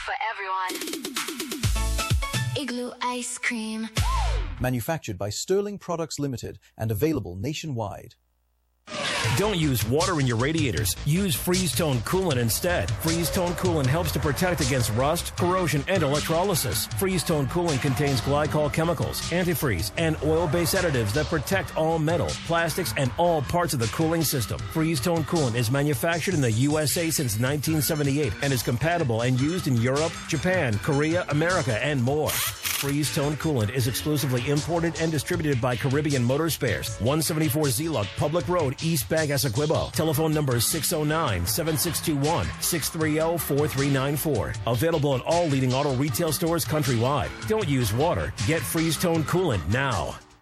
for everyone. Igloo ice cream. Manufactured by Sterling Products Limited and available nationwide. Don't use water in your radiators. Use Freeze-Tone Coolant instead. Freeze-Tone Coolant helps to protect against rust, corrosion, and electrolysis. Freeze-Tone Coolant contains glycol chemicals, antifreeze, and oil-based additives that protect all metal, plastics, and all parts of the cooling system. Freeze-Tone Coolant is manufactured in the USA since 1978 and is compatible and used in Europe, Japan, Korea, America, and more. Freeze-Tone Coolant is exclusively imported and distributed by Caribbean Motor Spares, 174 Zluck Public Road, East Bank, Essequibo. Telephone number is 609-761-630-4394. Available at all leading auto retail stores countrywide. Don't use water. Get Freeze-Tone Coolant now.